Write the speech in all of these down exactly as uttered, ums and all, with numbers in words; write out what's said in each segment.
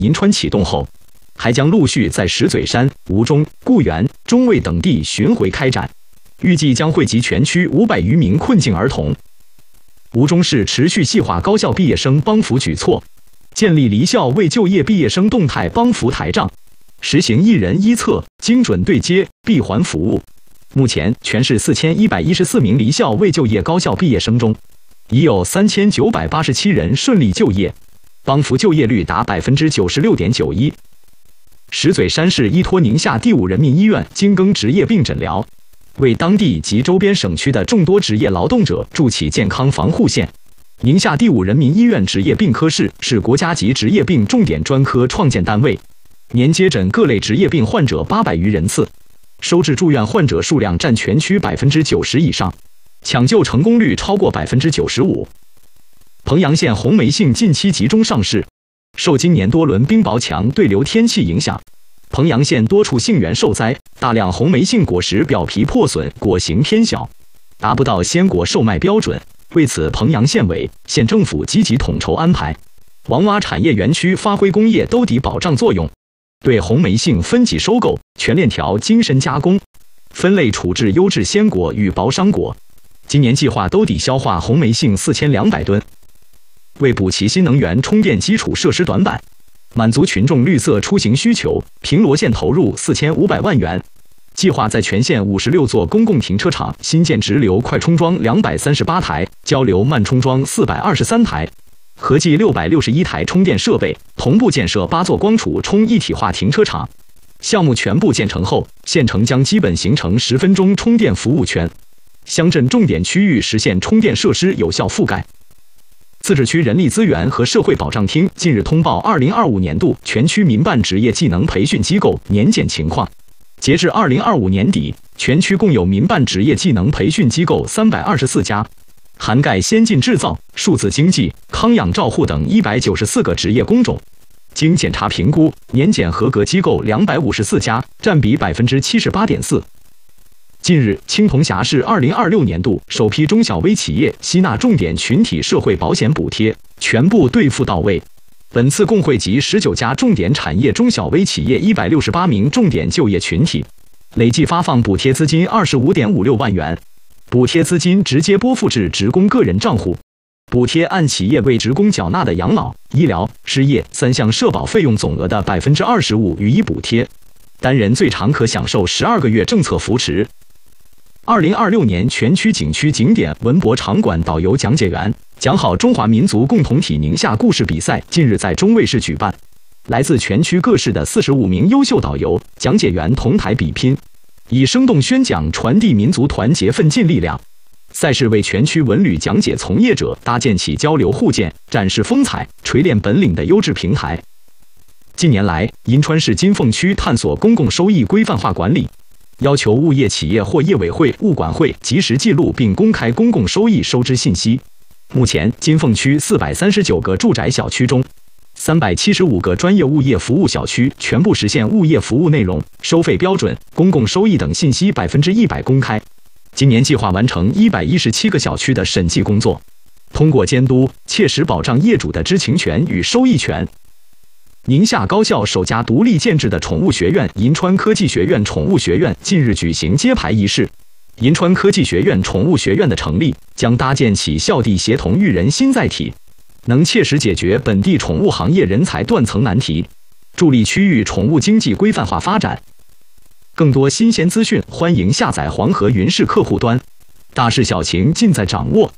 银川启动后，还将陆续在石嘴山、吴中、固原、中卫等地巡回开展，预计将惠及全区五百余名困境儿童。吴中市持续细化高校毕业生帮扶举措，建立离校未就业毕业生动态帮扶台账，实行一人一策、精准对接、闭环服务。目前，全市四千一百一十四名离校未就业高校毕业生中，已有三千九百八十七人顺利就业，帮扶就业率达百分之九十六点九一。石嘴山市依托宁夏第五人民医院精耕职业病诊疗，为当地及周边省区的众多职业劳动者筑起健康防护线。宁夏第五人民医院职业病科室是国家级职业病重点专科创建单位，年接诊各类职业病患者八百余人次，收治住院患者数量占全区百分之九十以上，抢救成功率超过百分之九十五。彭阳县红梅杏近期集中上市，受今年多轮冰雹强对流天气影响，彭阳县多处杏园受灾，大量红梅杏果实表皮破损，果形偏小，达不到鲜果售卖标准。为此，彭阳县委、县政府积极统筹安排，王洼产业园区发挥工业兜底保障作用，对红梅杏分级收购、全链条精深加工、分类处置优质鲜果与薄商果。今年计划兜底消化红梅杏四千两百吨。为补齐新能源充电基础设施短板，满足群众绿色出行需求，平罗县投入四千五百万元，计划在全县五十六座公共停车场新建直流快充桩两百三十八台，交流慢充桩四百二十三台，合计六百六十一台充电设备，同步建设八座光储充一体化停车场。项目全部建成后，县城将基本形成十分钟充电服务圈，乡镇重点区域实现充电设施有效覆盖。自治区人力资源和社会保障厅近日通报二零二五年度全区民办职业技能培训机构年检情况。截至二零二五年底，全区共有民办职业技能培训机构三百二十四家，涵盖先进制造、数字经济、康养照护等一百九十四个职业工种。经检查评估，年检合格机构两百五十四家，占比百分之七十八点四。近日，青铜峡市二零二六年度首批中小微企业吸纳重点群体社会保险补贴全部兑付到位。本次共惠及十九家重点产业中小微企业一百六十八名重点就业群体，累计发放补贴资金二十五点五六万元，补贴资金直接拨付至职工个人账户。补贴按企业为职工缴纳的养老、医疗、失业三项社保费用总额的百分之二十五予以补贴，单人最长可享受十二个月政策扶持。二零二六年全区景区景点文博场馆导游讲解员讲好中华民族共同体宁夏故事比赛近日在中卫市举办，来自全区各市的四十五名优秀导游、讲解员同台比拼，以生动宣讲传递民族团结奋进力量。赛事为全区文旅讲解从业者搭建起交流互鉴、展示风采、锤炼本领的优质平台。近年来，银川市金凤区探索公共收益规范化管理，要求物业企业或业委会、物管会及时记录并公开公共收益收支信息。目前，金凤区四百三十九个住宅小区中，三百七十五个专业物业服务小区全部实现物业服务内容、收费标准、公共收益等信息百分之一百公开。今年计划完成一百一十七个小区的审计工作，通过监督，切实保障业主的知情权与收益权。宁夏高校首家独立建制的宠物学院银川科技学院宠物学院近日举行揭牌仪式。银川科技学院宠物学院的成立，将搭建起校地协同育人新载体，能切实解决本地宠物行业人才断层难题，助力区域宠物经济规范化发展。更多新鲜资讯，欢迎下载黄河云视客户端，大事小情尽在掌握。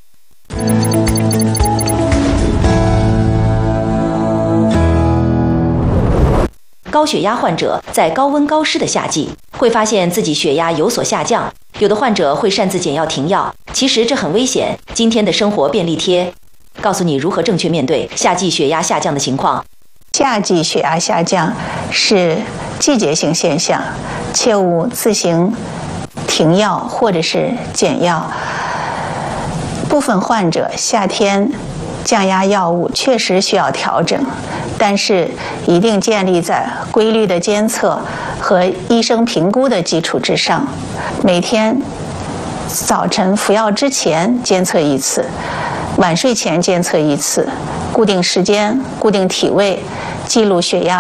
高血压患者在高温高湿的夏季，会发现自己血压有所下降，有的患者会擅自减药停药，其实这很危险。今天的生活便利贴，告诉你如何正确面对夏季血压下降的情况。 夏季血压下降是季节性现象，切勿自行停药或者是减药。部分患者夏天降压药物确实需要调整，但是一定建立在规律的监测和医生评估的基础之上。每天早晨服药之前监测一次，晚睡前监测一次，固定时间、固定体位，记录血压